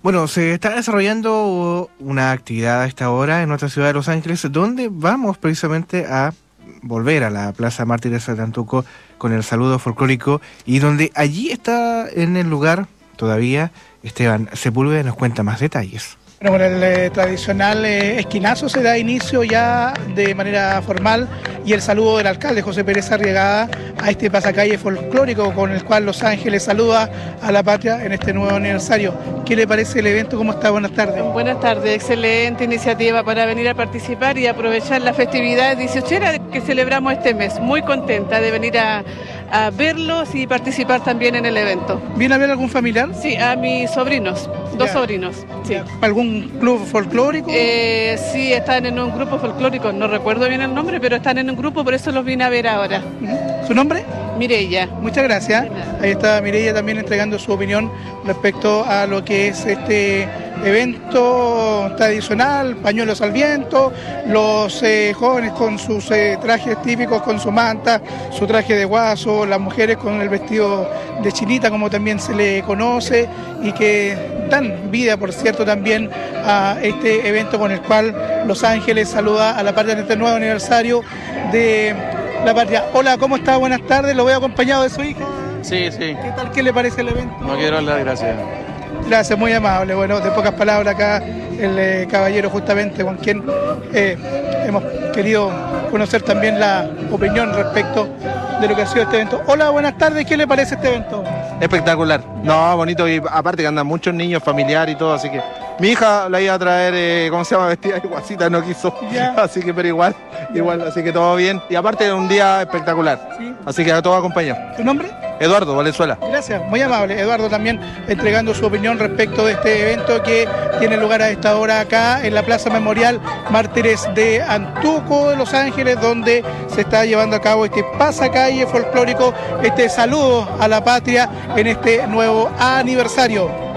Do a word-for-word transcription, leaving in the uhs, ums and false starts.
Bueno, se está desarrollando una actividad a esta hora en nuestra ciudad de Los Ángeles, donde vamos precisamente a volver a la Plaza Mártires de Antuco con el saludo folclórico, y donde allí está en el lugar todavía Esteban Sepúlveda. Nos cuenta más detalles. Bueno, con el eh, tradicional eh, esquinazo se da inicio ya de manera formal, y el saludo del alcalde José Pérez Arriagada a este pasacalle folclórico con el cual Los Ángeles saluda a la patria en este nuevo aniversario. ¿Qué le parece el evento? ¿Cómo está? Buenas tardes. Buenas tardes, excelente iniciativa para venir a participar y aprovechar la festividad dieciochera que celebramos este mes. Muy contenta de venir a, a verlos y participar también en el evento. ¿Viene a ver algún familiar? Sí, a mis sobrinos, dos Ya. sobrinos. Sí. ¿Algún club folclórico? Eh, sí, están en un grupo folclórico, no recuerdo bien el nombre, pero están en un grupo, por eso los vine a ver ahora. ¿Su nombre? Mireya. Muchas gracias. Ahí está Mireya también entregando su opinión respecto a lo que es este evento tradicional, pañuelos al viento, los eh, jóvenes con sus eh, trajes típicos, con su manta, su traje de guaso, las mujeres con el vestido de chinita, como también se le conoce, y que dan vida, por cierto, también a este evento con el cual Los Ángeles saluda a la patria en este nuevo aniversario de la patria. Hola, ¿cómo está? Buenas tardes, lo veo acompañado de su hija. Sí, sí. ¿Qué tal? ¿Qué le parece el evento? No quiero hablar, gracias. Gracias, muy amable. Bueno, de pocas palabras acá el eh, caballero justamente con quien eh, hemos querido conocer también la opinión respecto de lo que ha sido este evento. Hola, buenas tardes, ¿qué le parece este evento? Espectacular. No, bonito, y aparte que andan muchos niños, familiares y todo, así que mi hija la iba a traer, eh, ¿cómo se llama? Vestida de guasita, no quiso. Ya. Así que, pero igual, igual, así que todo bien. Y aparte de un día espectacular. Sí. Así que a todos acompañados. ¿Tu nombre? Eduardo Valenzuela. Gracias, muy amable. Eduardo también entregando su opinión respecto de este evento que tiene lugar a esta hora acá en la Plaza Memorial Mártires de Antuco de Los Ángeles, donde se está llevando a cabo este pasacalle folclórico, este saludo a la patria en este nuevo aniversario.